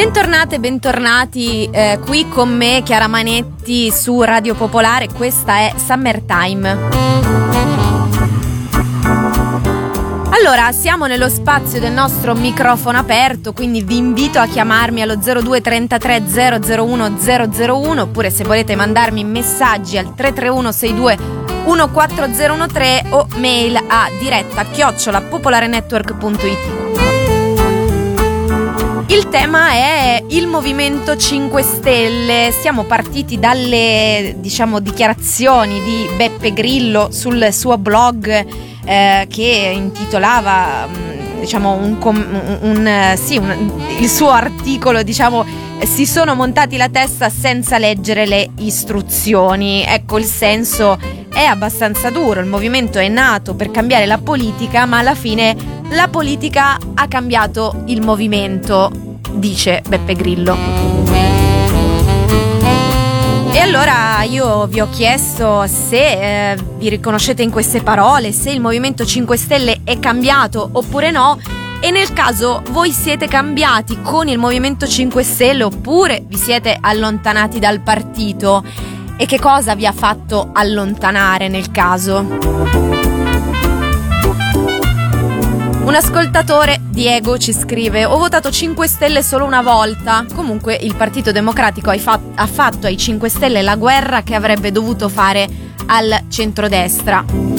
Bentornate, bentornati qui con me, Chiara Manetti, su Radio Popolare. Questa è Summertime. Allora, siamo nello spazio del nostro microfono aperto, quindi vi invito a chiamarmi allo 02 33 001 001, oppure se volete mandarmi messaggi al 331 62 14013 o mail a diretta@popolarenetwork.it. Il tema è il Movimento 5 Stelle. Siamo partiti dalle, dichiarazioni di Beppe Grillo sul suo blog che intitolava, il suo articolo, si sono montati la testa senza leggere le istruzioni. Ecco, il senso è abbastanza duro. Il movimento è nato per cambiare la politica, ma alla fine la politica ha cambiato il movimento, dice Beppe Grillo. E allora io vi ho chiesto se vi riconoscete in queste parole, se il Movimento 5 Stelle è cambiato oppure no, e nel caso voi siete cambiati con il Movimento 5 Stelle oppure vi siete allontanati dal partito, e che cosa vi ha fatto allontanare nel caso. Un ascoltatore, Diego, ci scrive: ho votato 5 Stelle solo una volta. Comunque il Partito Democratico ha fatto ai 5 Stelle la guerra che avrebbe dovuto fare al centrodestra.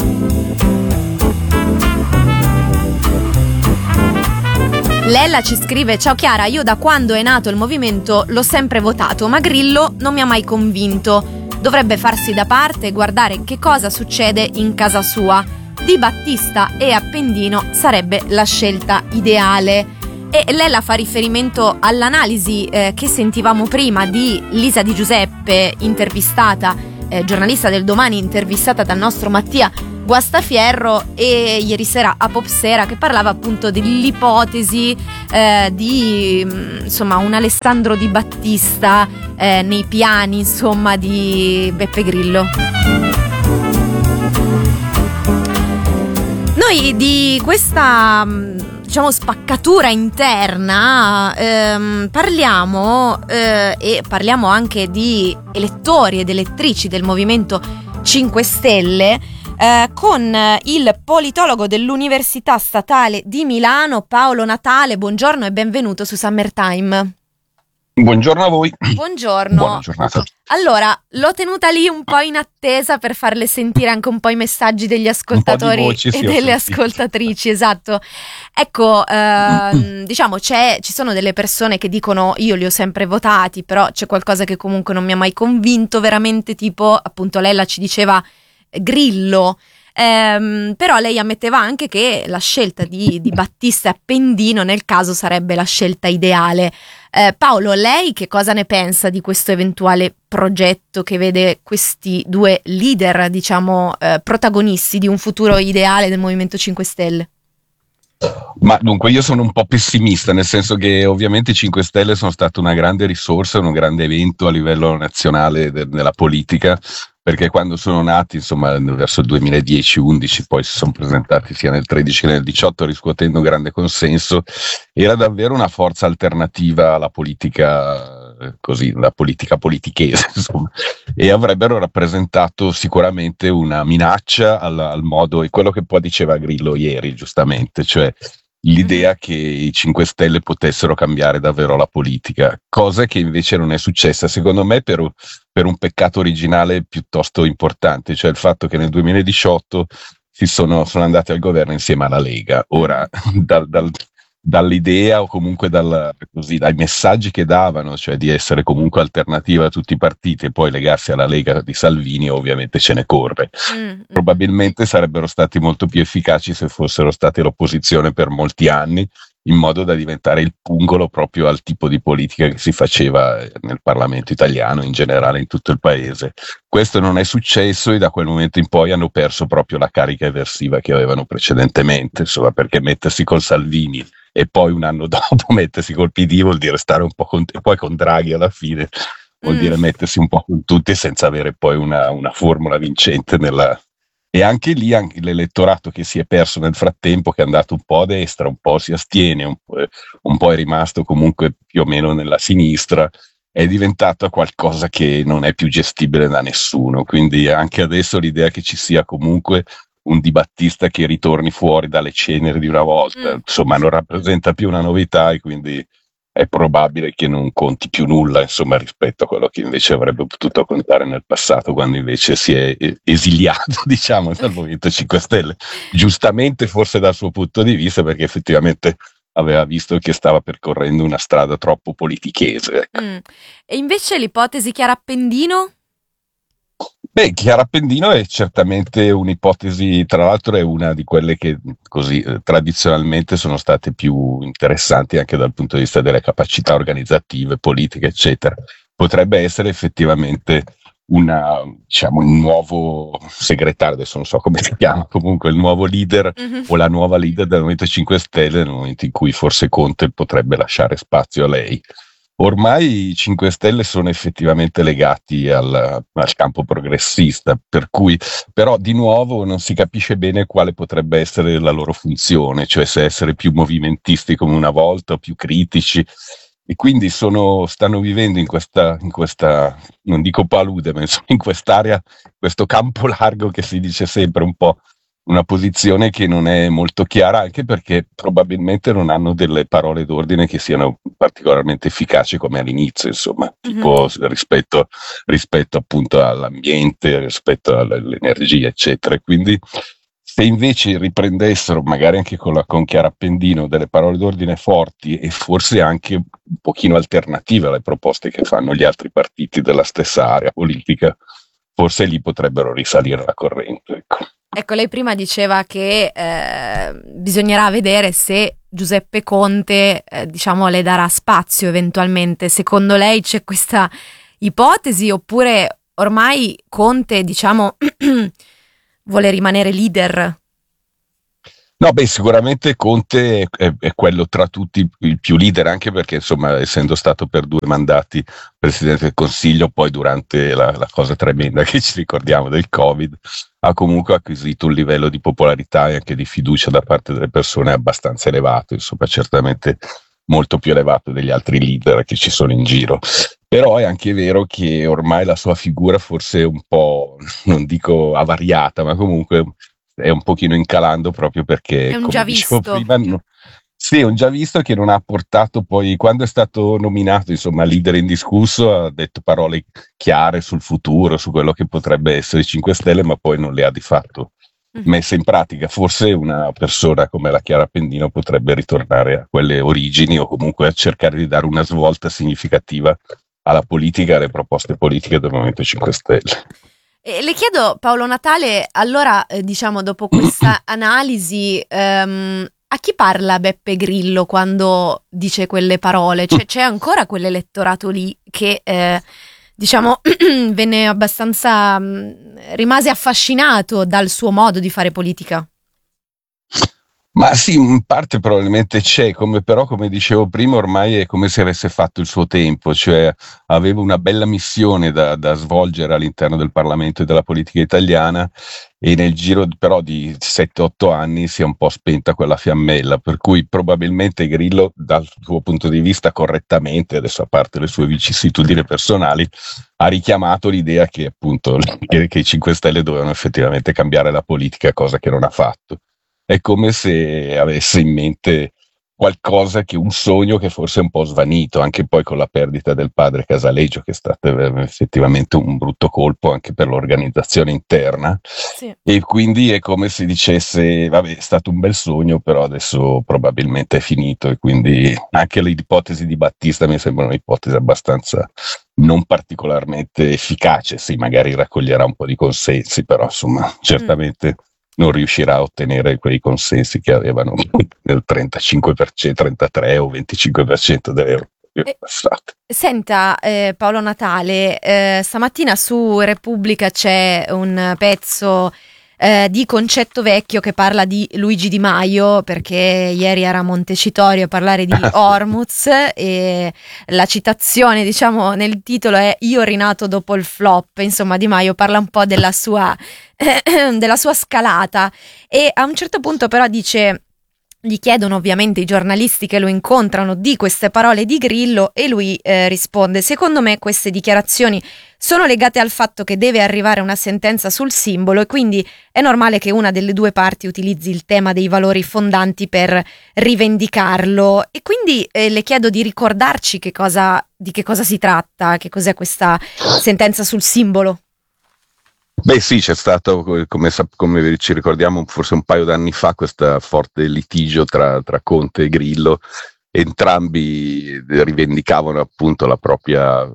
Lella ci scrive: ciao Chiara, io da quando è nato il movimento l'ho sempre votato, ma Grillo non mi ha mai convinto. Dovrebbe farsi da parte e guardare che cosa succede in casa sua. Di Battista e Appendino sarebbe la scelta ideale. E Lella fa riferimento all'analisi che sentivamo prima di Lisa Di Giuseppe, intervistata, giornalista del Domani, intervistata dal nostro Mattia Guastafierro, e ieri sera a Popsera, che parlava appunto dell'ipotesi di un Alessandro Di Battista nei piani di Beppe Grillo. Noi di questa spaccatura interna parliamo e parliamo anche di elettori ed elettrici del Movimento 5 Stelle con il politologo dell'Università Statale di Milano, Paolo Natale. Buongiorno e benvenuto su Summertime. Buongiorno a voi. Buongiorno. Buona giornata. Allora, l'ho tenuta lì un po' in attesa per farle sentire anche un po' i messaggi degli ascoltatori voci, e delle ascoltatrici, esatto. Ecco, ci sono delle persone che dicono: io li ho sempre votati, però c'è qualcosa che comunque non mi ha mai convinto veramente, tipo, appunto, Lella ci diceva Grillo. Però lei ammetteva anche che la scelta di Battista e Appendino nel caso sarebbe la scelta ideale. Paolo, lei che cosa ne pensa di questo eventuale progetto che vede questi due leader, protagonisti di un futuro ideale del Movimento 5 Stelle? Ma dunque, io sono un po' pessimista, nel senso che ovviamente i 5 Stelle sono state una grande risorsa, un grande evento a livello nazionale nella politica, perché quando sono nati, verso il 2010-11, poi si sono presentati sia nel 13 che nel 18 riscuotendo grande consenso, era davvero una forza alternativa alla politica, la politica politichese, e avrebbero rappresentato sicuramente una minaccia al modo, e quello che poi diceva Grillo ieri, giustamente, cioè l'idea che i 5 Stelle potessero cambiare davvero la politica, cosa che invece non è successa, secondo me, per un peccato originale piuttosto importante, cioè il fatto che nel 2018 sono andati al governo insieme alla Lega. Ora, dall'idea o comunque dai messaggi che davano, cioè di essere comunque alternativa a tutti i partiti, e poi legarsi alla Lega di Salvini, ovviamente ce ne corre. Probabilmente sarebbero stati molto più efficaci se fossero stati l'opposizione per molti anni, in modo da diventare il pungolo proprio al tipo di politica che si faceva nel Parlamento italiano, in generale in tutto il paese. Questo non è successo, e da quel momento in poi hanno perso proprio la carica eversiva che avevano precedentemente, perché mettersi con Salvini e poi un anno dopo mettersi col PD vuol dire stare un po' e poi con Draghi alla fine vuol dire mettersi un po' con tutti senza avere poi una formula vincente E anche lì anche l'elettorato che si è perso nel frattempo, che è andato un po' a destra, un po' si astiene, un po' è rimasto comunque più o meno nella sinistra, è diventato qualcosa che non è più gestibile da nessuno. Quindi anche adesso l'idea che ci sia comunque un Di Battista che ritorni fuori dalle ceneri di una volta, insomma, non rappresenta più una novità, e quindi è probabile che non conti più nulla, insomma, rispetto a quello che invece avrebbe potuto contare nel passato, quando invece si è esiliato, diciamo, dal Movimento 5 Stelle. Giustamente, forse dal suo punto di vista, perché effettivamente aveva visto che stava percorrendo una strada troppo politichese. E invece l'ipotesi Chiara Appendino? Beh, Chiara Appendino è certamente un'ipotesi, tra l'altro è una di quelle che così tradizionalmente sono state più interessanti anche dal punto di vista delle capacità organizzative, politiche, eccetera. Potrebbe essere effettivamente diciamo, un nuovo segretario, adesso non so come si chiama, comunque il nuovo leader o la nuova leader del Movimento 5 Stelle, nel momento in cui forse Conte potrebbe lasciare spazio a lei. Ormai i 5 Stelle sono effettivamente legati al campo progressista, per cui però di nuovo non si capisce bene quale potrebbe essere la loro funzione, cioè se essere più movimentisti come una volta o più critici, e quindi stanno vivendo in questa, non dico palude, ma insomma in quest'area, questo campo largo che si dice sempre un po'. Una posizione che non è molto chiara, anche perché probabilmente non hanno delle parole d'ordine che siano particolarmente efficaci come all'inizio, insomma, tipo rispetto appunto all'ambiente, rispetto all'energia, eccetera. Quindi se invece riprendessero, magari anche con Chiara Appendino, delle parole d'ordine forti e forse anche un pochino alternative alle proposte che fanno gli altri partiti della stessa area politica, forse lì potrebbero risalire la corrente, ecco. Ecco, lei prima diceva che bisognerà vedere se Giuseppe Conte, diciamo, le darà spazio eventualmente. Secondo lei c'è questa ipotesi, oppure ormai Conte, diciamo, vuole rimanere leader? No, beh, sicuramente Conte è quello tra tutti il più leader, anche perché, insomma, essendo stato per 2 mandati Presidente del Consiglio, poi durante la cosa tremenda che ci ricordiamo del Covid, ha comunque acquisito un livello di popolarità e anche di fiducia da parte delle persone abbastanza elevato, insomma, certamente molto più elevato degli altri leader che ci sono in giro. Però è anche vero che ormai la sua figura forse è un po', non dico avariata, ma comunque è un pochino incalando, proprio perché, È un come già dicevo visto. prima, sì, è un già visto che non ha portato poi, quando è stato nominato, insomma, leader indiscusso, ha detto parole chiare sul futuro, su quello che potrebbe essere i 5 Stelle, ma poi non le ha di fatto messe in pratica. Forse una persona come la Chiara Appendino potrebbe ritornare a quelle origini, o comunque a cercare di dare una svolta significativa alla politica e alle proposte politiche del Movimento 5 Stelle. E le chiedo, Paolo Natale, allora, diciamo, dopo questa analisi, a chi parla Beppe Grillo quando dice quelle parole? C'è ancora quell'elettorato lì che, diciamo, venne abbastanza, rimase affascinato dal suo modo di fare politica? Ma sì, in parte probabilmente c'è, però come dicevo prima, ormai è come se avesse fatto il suo tempo, cioè aveva una bella missione da svolgere all'interno del Parlamento e della politica italiana, e nel giro però di 7-8 anni si è un po' spenta quella fiammella, per cui probabilmente Grillo, dal suo punto di vista correttamente, adesso a parte le sue vicissitudini personali, ha richiamato l'idea che appunto che i 5 Stelle dovevano effettivamente cambiare la politica, cosa che non ha fatto. È come se avesse in mente un sogno che forse è un po' svanito, anche poi con la perdita del padre Casaleggio, che è stato effettivamente un brutto colpo anche per l'organizzazione interna. Sì. E quindi è come se dicesse, vabbè, è stato un bel sogno, però adesso probabilmente è finito, e quindi anche le ipotesi di Battista mi sembrano ipotesi abbastanza non particolarmente efficace. Sì, magari raccoglierà un po' di consensi, però insomma, certamente non riuscirà a ottenere quei consensi che avevano nel 35%, 33 o 25% delle passate. Senta, Paolo Natale, stamattina su Repubblica c'è un pezzo di Concetto Vecchio che parla di Luigi Di Maio, perché ieri era a Montecitorio a parlare di Hormuz e la citazione, diciamo, nel titolo è "Io rinato dopo il flop". Insomma, Di Maio parla un po' della sua scalata e a un certo punto però dice, gli chiedono ovviamente i giornalisti che lo incontrano di queste parole di Grillo e lui risponde: secondo me queste dichiarazioni sono legate al fatto che deve arrivare una sentenza sul simbolo e quindi è normale che una delle due parti utilizzi il tema dei valori fondanti per rivendicarlo, e quindi le chiedo di ricordarci di che cosa si tratta, che cos'è questa sentenza sul simbolo. Beh sì, c'è stato, come ci ricordiamo, forse un paio d'anni fa, questo forte litigio tra Conte e Grillo. Entrambi rivendicavano appunto la propria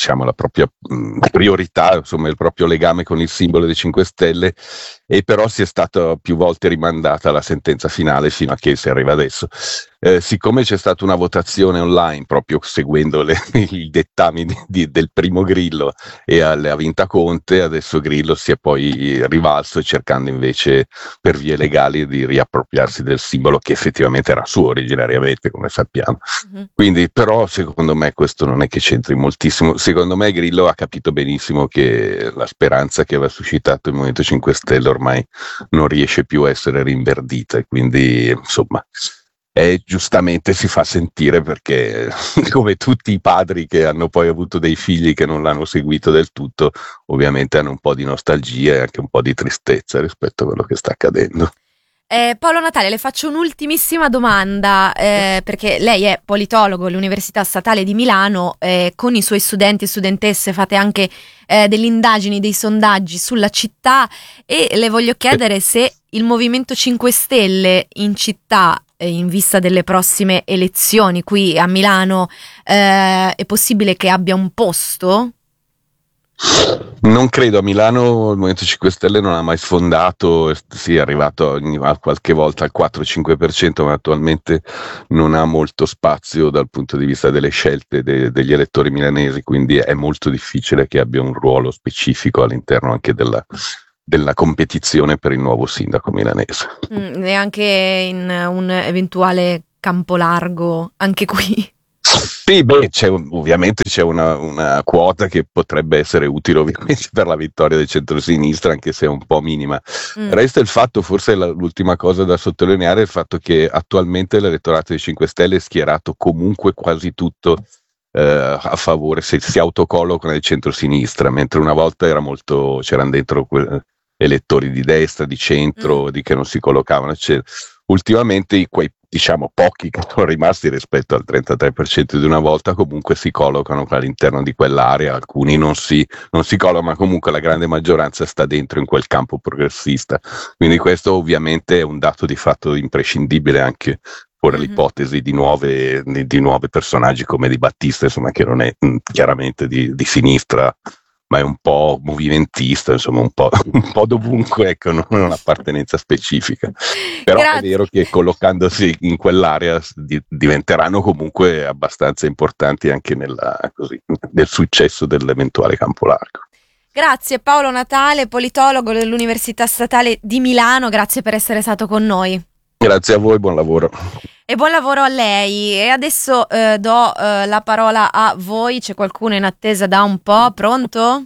priorità, insomma il proprio legame con il simbolo dei 5 Stelle, e però si è stata più volte rimandata la sentenza finale fino a che si arriva adesso. Siccome c'è stata una votazione online proprio seguendo i dettami del primo Grillo e ha vinta Conte, adesso Grillo si è poi rivalso cercando invece per vie legali di riappropriarsi del simbolo che effettivamente era suo originariamente, come sappiamo. Quindi però secondo me questo non è che c'entri moltissimo. Secondo me Grillo ha capito benissimo che la speranza che aveva suscitato il Movimento 5 Stelle ormai non riesce più a essere rinverdita, e quindi insomma giustamente si fa sentire, perché come tutti i padri che hanno poi avuto dei figli che non l'hanno seguito del tutto, ovviamente hanno un po' di nostalgia e anche un po' di tristezza rispetto a quello che sta accadendo. Paolo Natale, le faccio un'ultimissima domanda, perché lei è politologo all'Università Statale di Milano, con i suoi studenti e studentesse fate anche delle indagini, dei sondaggi sulla città, e le voglio chiedere se il Movimento 5 Stelle in città, in vista delle prossime elezioni qui a Milano, è possibile che abbia un posto? Non credo. A Milano il Movimento 5 Stelle non ha mai sfondato, sì, è arrivato qualche volta al 4-5%, ma attualmente non ha molto spazio dal punto di vista delle scelte degli elettori milanesi, quindi è molto difficile che abbia un ruolo specifico all'interno anche della competizione per il nuovo sindaco milanese. Neanche in un eventuale campo largo, anche qui? Sì, beh, ovviamente c'è una quota che potrebbe essere utile ovviamente per la vittoria del centro-sinistra, anche se è un po' minima. Resta il fatto, forse l'ultima cosa da sottolineare, è il fatto che attualmente l'elettorato dei 5 Stelle è schierato comunque quasi tutto a favore, se si autocolloca nel centro-sinistra, mentre una volta c'erano dentro elettori di destra, di centro, di che non si collocavano, eccetera. Ultimamente quei, diciamo, pochi che sono rimasti rispetto al 33% di una volta comunque si collocano all'interno di quell'area, alcuni non si collocano, ma comunque la grande maggioranza sta dentro in quel campo progressista, quindi questo ovviamente è un dato di fatto imprescindibile anche per l'ipotesi di nuove personaggi come Di Battista, insomma, che non è chiaramente di sinistra, ma è un po' movimentista, insomma, un po' dovunque, ecco, non ha un'appartenenza specifica. Però Grazie. È vero che collocandosi in quell'area diventeranno comunque abbastanza importanti anche nel successo dell'eventuale campo largo. Grazie Paolo Natale, politologo dell'Università Statale di Milano, grazie per essere stato con noi. Grazie a voi, buon lavoro. E buon lavoro a lei. E adesso do la parola a voi. C'è qualcuno in attesa da un po'? Pronto?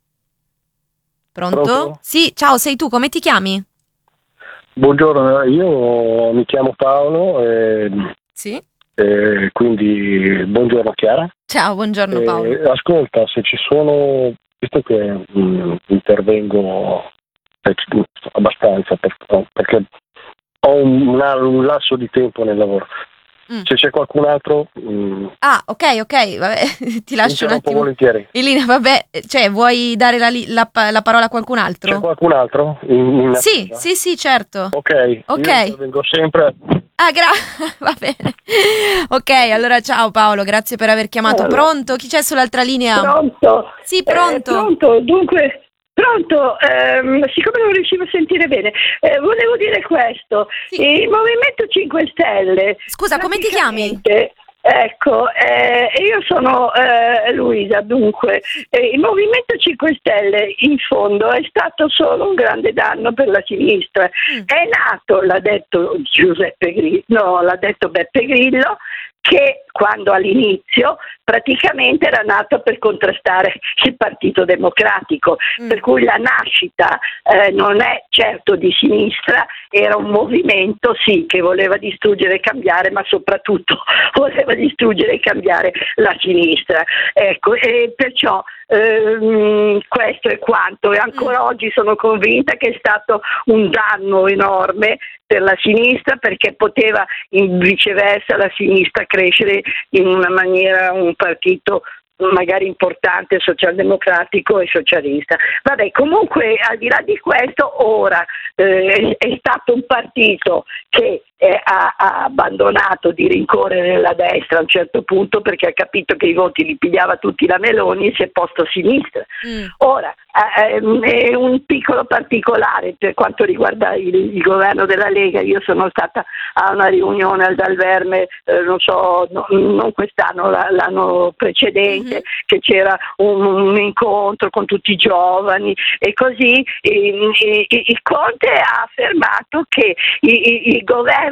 Pronto? Sì, ciao, sei tu, come ti chiami? Buongiorno, io mi chiamo Paolo. Sì. Quindi buongiorno Chiara. Ciao, buongiorno Paolo. Ascolta, se ci sono, visto che intervengo abbastanza perché ho un lasso di tempo nel lavoro. Se c'è qualcun altro... ok, vabbè, ti lascio un attimo volentieri. in linea, vabbè, cioè vuoi dare la parola a qualcun altro? C'è qualcun altro? Sì, certo. Ok. Io intervengo sempre. Va bene. Ok, allora ciao Paolo, grazie per aver chiamato. Allora. Pronto? Chi c'è sull'altra linea? Pronto? Sì, pronto. Pronto, dunque... Pronto, siccome non riuscivo a sentire bene, volevo dire questo, sì. Il Movimento 5 Stelle... Scusa, come ti chiami? Ecco, io sono Luisa, dunque il Movimento 5 Stelle in fondo è stato solo un grande danno per la sinistra. È nato, l'ha detto Beppe Grillo, che quando all'inizio praticamente era nato per contrastare il Partito Democratico, per cui la nascita non è certo di sinistra, era un movimento sì che voleva distruggere e cambiare, ma soprattutto voleva distruggere e cambiare la sinistra. Ecco, e perciò questo è quanto, e ancora oggi sono convinta che è stato un danno enorme per la sinistra, perché poteva viceversa la sinistra crescere in una maniera, un partito magari importante, socialdemocratico e socialista. Vabbè, comunque al di là di questo, ora è stato un partito che ha abbandonato di rincorrere la destra a un certo punto, perché ha capito che i voti li pigliava tutti la Meloni e si è posto a sinistra. Ora è un piccolo particolare per quanto riguarda il governo della Lega. Io sono stata a una riunione al Dal Verme, non quest'anno, l'anno precedente, che c'era un incontro con tutti i giovani e così, il Conte ha affermato che il governo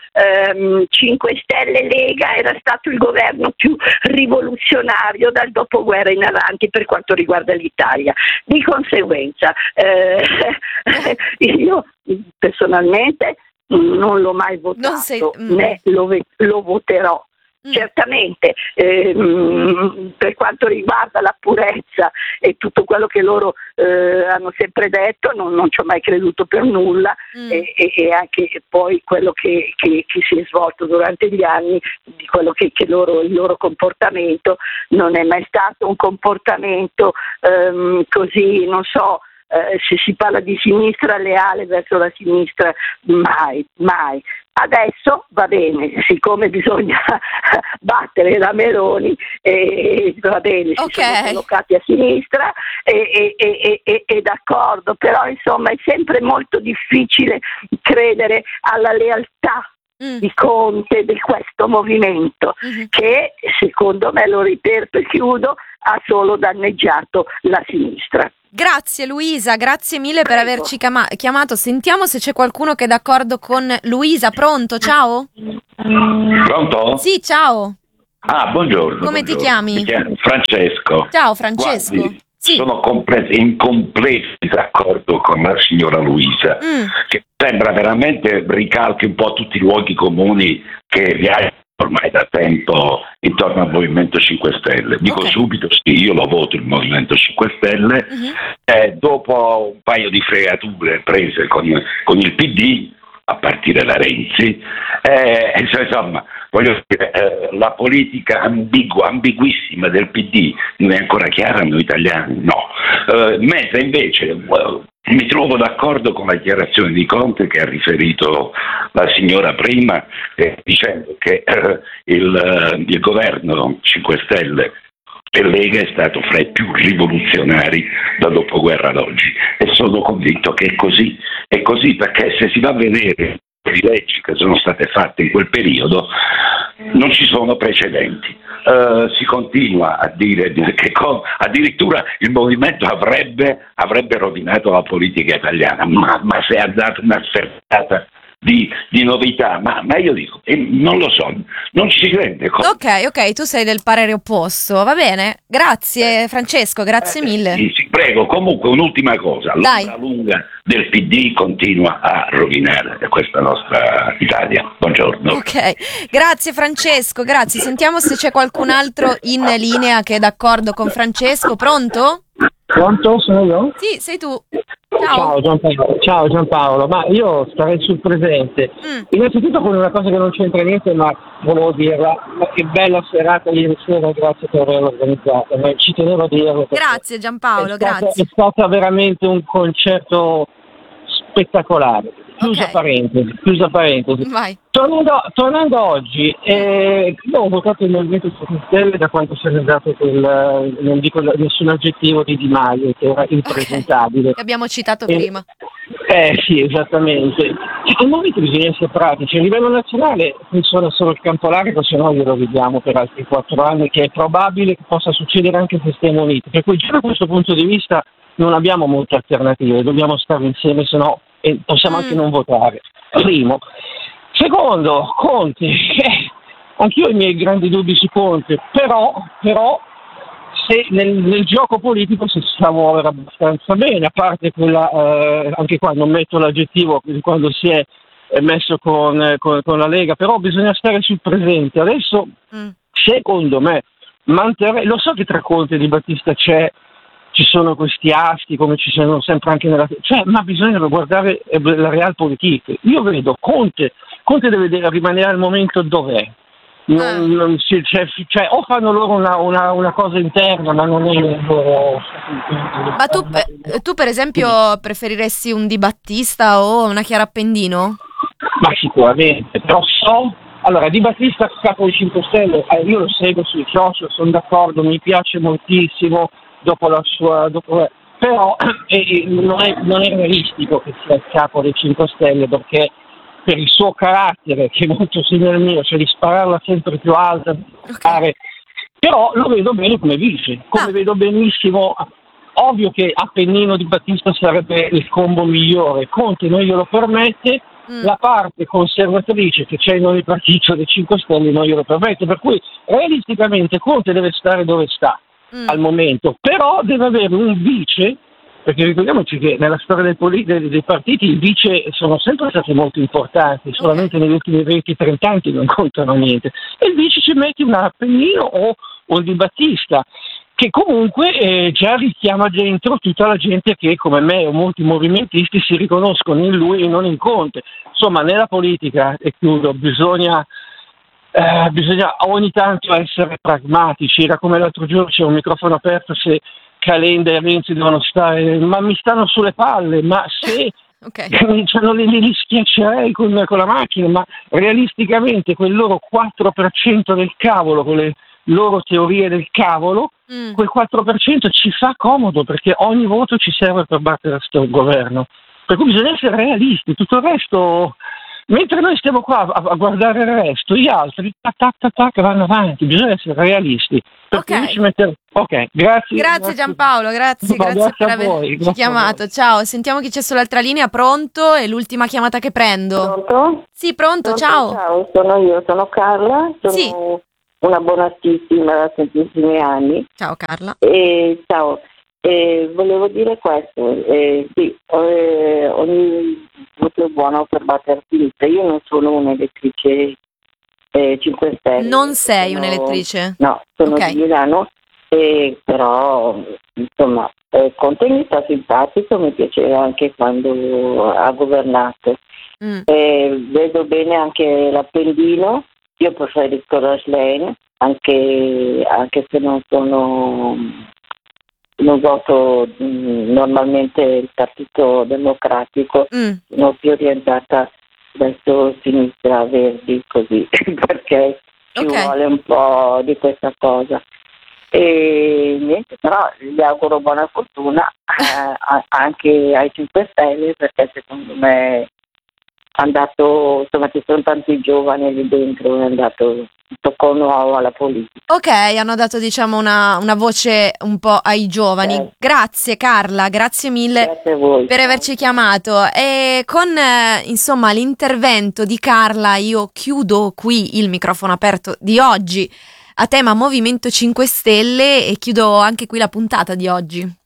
5 Stelle Lega era stato il governo più rivoluzionario dal dopoguerra in avanti per quanto riguarda l'Italia. Di conseguenza io personalmente non l'ho mai votato, né lo voterò. Certamente per quanto riguarda la purezza e tutto quello che loro hanno sempre detto, non ci ho mai creduto per nulla, e anche poi quello che si è svolto durante gli anni, di quello che il loro comportamento non è mai stato un comportamento così, non so, se si parla di sinistra, leale verso la sinistra, mai. Adesso va bene, siccome bisogna battere la Meloni, va bene, si sono collocati a sinistra e d'accordo, però insomma è sempre molto difficile credere alla lealtà di Conte, di questo movimento, che secondo me, lo ripeto e chiudo, ha solo danneggiato la sinistra. Grazie Luisa, grazie mille per averci chiamato. Sentiamo se c'è qualcuno che è d'accordo con Luisa. Pronto? Ciao? Pronto? Sì, ciao. Buongiorno. Come ti chiami? Mi chiamo Francesco. Ciao Francesco. Guardi, sì. Sono in completo disaccordo con la signora Luisa, che sembra veramente ricalchi un po' tutti i luoghi comuni che rihalta ormai da tempo intorno al Movimento 5 Stelle. Dico subito sì, io lo voto il Movimento 5 Stelle, dopo un paio di fregature prese con il PD, a partire da Renzi, insomma, voglio dire, la politica ambiguissima del PD non è ancora chiara a noi italiani, no. Mentre invece mi trovo d'accordo con la dichiarazione di Conte che ha riferito la signora prima, dicendo che il governo 5 Stelle e Lega è stato fra i più rivoluzionari dal dopoguerra ad oggi, e sono convinto che è così perché se si va a vedere le leggi che sono state fatte in quel periodo non ci sono precedenti. Si continua a dire che addirittura il movimento avrebbe rovinato la politica italiana, ma se ha dato una sferzata di novità, ma io dico, non lo so, non ci si rende conto. Ok, tu sei del parere opposto, va bene, grazie Francesco, grazie mille. Sì, prego. Comunque un'ultima cosa, l'onda lunga del PD continua a rovinare questa nostra Italia. Buongiorno. Ok, grazie Francesco, grazie. Sentiamo se c'è qualcun altro in linea che è d'accordo con Francesco. Pronto? Pronto, sono io? Sì, sei tu. Ciao Giampaolo, ma io starei sul presente. Innanzitutto con una cosa che non c'entra niente, ma volevo dirla, ma che bella serata ieri sera, grazie per averla organizzata, ma ci tenevo a dirlo. Grazie Giampaolo, grazie. È stato veramente un concerto spettacolare. chiusa parentesi. Vai. Tornando a oggi, io ho votato il Movimento 5 Stelle da quando se n'è andato non dico nessun aggettivo di Di Maio, che era impresentabile. Che abbiamo citato prima. Sì, esattamente. Al momento bisogna essere pratici. A livello nazionale funziona solo il campo largo, se no glielo vediamo per altri 4 anni, che è probabile che possa succedere anche se stiamo uniti. Per cui già da questo punto di vista non abbiamo molte alternative, dobbiamo stare insieme, se no possiamo anche non votare. Primo. Secondo, Conte. Anch'io ho i miei grandi dubbi su Conte, però se nel gioco politico si sa muovere abbastanza bene, a parte quella, anche qua non metto l'aggettivo quando si è messo con la Lega, però bisogna stare sul presente. Adesso, secondo me, lo so che tra Conte e Di Battista ci sono questi asti, come ci sono sempre anche ma bisogna guardare la realpolitik. Io vedo Conte deve rimanere al momento dov'è. O fanno loro una cosa interna, ma non è loro. Ma tu per esempio preferiresti un Di Battista o una Chiara Appendino? Ma sicuramente, però allora Di Battista capo dei 5 Stelle, io lo seguo sui social, sono d'accordo, mi piace moltissimo dopo la sua però non è realistico che sia il capo dei 5 Stelle, perché per il suo carattere, che è molto simile al mio, cioè di spararla sempre più alta, però lo vedo bene come vice, vedo benissimo. Ovvio che Appennino Di Battista sarebbe il combo migliore, Conte non glielo permette, la parte conservatrice che c'è in ogni partito dei 5 Stelle non glielo permette, per cui realisticamente Conte deve stare dove sta al momento, però deve avere un vice, perché ricordiamoci che nella storia dei partiti i vice sono sempre stati molto importanti, solamente negli ultimi 20-30 anni non contano niente, e il vice ci metti un Appennino o un Di Battista, che comunque già richiama dentro tutta la gente che come me o molti movimentisti si riconoscono in lui e non in Conte. Insomma, nella politica, e chiudo, bisogna ogni tanto essere pragmatici. Era come l'altro giorno, c'è un microfono aperto, se Calenda e Renzi devono stare, ma mi stanno sulle palle, ma se li schiaccerei con la macchina, ma realisticamente quel loro 4% del cavolo, con le loro teorie del cavolo, quel 4% ci fa comodo, perché ogni voto ci serve per battere questo governo. Per cui bisogna essere realisti, tutto il resto, mentre noi stiamo qua a guardare il resto, gli altri vanno avanti, bisogna essere realisti. Grazie Giampaolo, grazie per averci chiamato. Ciao, sentiamo chi c'è sull'altra linea. Pronto? È l'ultima chiamata che prendo. Pronto? Sì, pronto, ciao. Ciao, sono Carla, una abbonatissima da tantissimi anni. Ciao Carla. Ciao, volevo dire questo, ogni voto è buono per battere sinistra. Io non sono un'elettrice 5 Stelle. Non sei un'elettrice? No, sono di Milano, però insomma Conte mi sta simpatico, mi piaceva anche quando ha governato. Vedo bene anche l'Appendino. Io preferisco la Schlein, anche se non voto normalmente il Partito Democratico, sono più orientata verso sinistra, Verdi, così, perché ci vuole un po' di questa cosa. E niente, però gli auguro buona fortuna anche ai 5 Stelle, perché secondo me ci sono tanti giovani lì dentro, è andato un tocco nuovo alla politica. Hanno dato una voce un po' ai giovani. Grazie Carla, grazie mille. Grazie a voi, per averci chiamato. E con l'intervento di Carla io chiudo qui il microfono aperto di oggi a tema Movimento 5 Stelle e chiudo anche qui la puntata di oggi.